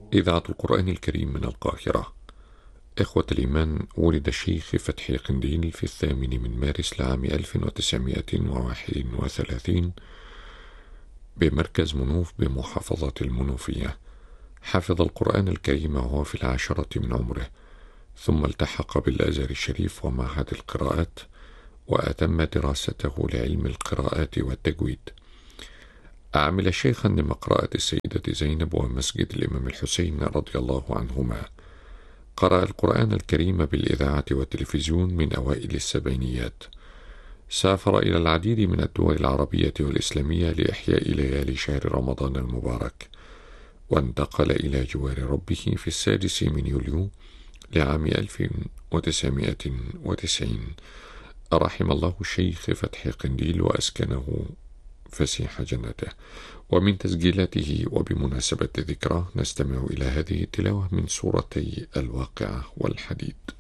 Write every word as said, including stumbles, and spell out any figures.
إذاعة القرآن الكريم من القاهرة. إخوة الإيمان، ولد الشيخ فتحي قنديل في الثامن من مارس لعام ألف وتسعمائة وواحد وثلاثين بمركز منوف بمحافظة المنوفية. حفظ القرآن الكريم وهو في العاشرة من عمره، ثم التحق بالأزهر الشريف ومعهد القراءات، وأتم دراسته لعلم القراءات والتجويد. عمل شيخا لمقرأة السيدة زينب ومسجد الإمام الحسين رضي الله عنهما. قرأ القرآن الكريم بالإذاعة والتلفزيون من أوائل السبعينيات. سافر إلى العديد من الدول العربية والإسلامية لإحياء ليالي شهر رمضان المبارك، وانتقل إلى جوار ربه في السادس من يوليو لعام ألف وتسعمائة وتسعين. رحم الله الشيخ فتحي قنديل وأسكنه فسيح جنته. ومن تسجيلاته وبمناسبة ذكراه نستمع إلى هذه التلاوة من سورتي الواقعة والحديد.